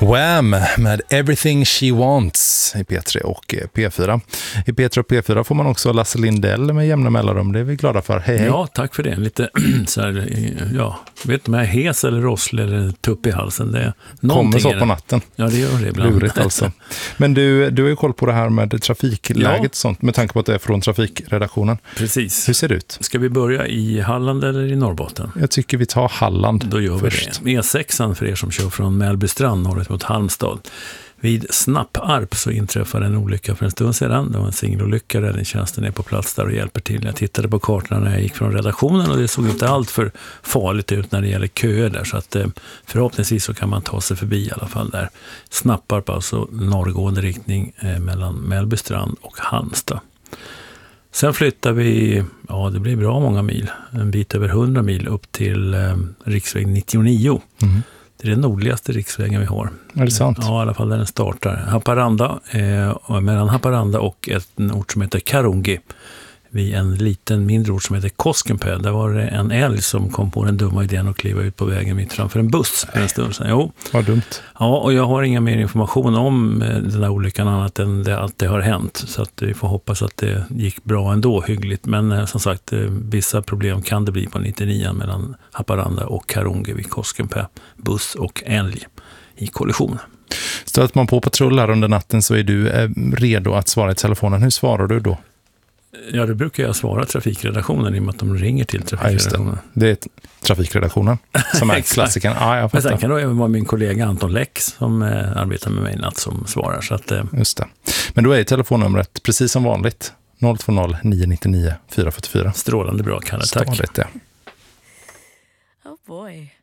Wham! Med Everything She Wants i P3 och P4. I P3 och P4 får man också Lasse Lindell med jämna mellanrum. Det är vi glada för. Hej, hej. Ja, tack för det. Lite så här, ja, vet inte om jag är hes eller rosslig eller tupp i halsen. Det är kommer så på natten. Ja, det gör det ibland. Lurigt alltså. Men du har ju koll på det här med trafikläget och sånt, med tanke på att det är från trafikredaktionen. Precis. Hur ser det ut? Ska vi börja i Halland eller i Norrbotten? Jag tycker vi tar Halland. Då gör vi först. det. E6 för er som kör från Mellbystrand norrut mot Halmstad. Vid Snapparp så inträffade en olycka för en stund sedan. Det var en singelolycka. Räddningstjänsten är på plats där och hjälper till. Jag tittade på kartorna när jag gick från redaktionen och det såg inte allt för farligt ut när det gäller köer där. Så att förhoppningsvis så kan man ta sig förbi i alla fall där. Snapparp, alltså norrgående riktning mellan Mellbystrand och Halmstad. Sen flyttar vi, ja det blir bra många mil, en bit över 100 mil upp till riksväg 99. Mm. Det är den nordligaste riksvägen vi har. Är det sant? Ja, i alla fall där den startar. Haparanda, mellan Haparanda och en ort som heter Karungi. Vid en liten mindre ort som heter Koskenpää. Där var det en älg som kom på den dumma idén att kliva ut på vägen mitt framför en buss för en stund sedan. Jo. Vad dumt. Ja, och jag har inga mer information om den där olyckan annat än att det har hänt. Så att vi får hoppas att det gick bra ändå, hyggligt. Men som sagt, vissa problem kan det bli på 99 mellan Haparanda och Karungi vid Koskenpää. Buss och älg i kollision. Stöter man på patrull här under natten så är du redo att svara i telefonen. Hur svarar du då? Ja, det brukar jag svara trafikredaktionen i och med att de ringer till trafikredaktionen. Ja, det är trafikredaktionen som är klassikern. Ja, jag men sen kan det även vara min kollega Anton Lex som arbetar med mig natt som svarar. Så att, just det. Men då är telefonnumret precis som vanligt 020 999 444. Strålande bra, Kalle. Tack. Stråligt, ja. Oh boy.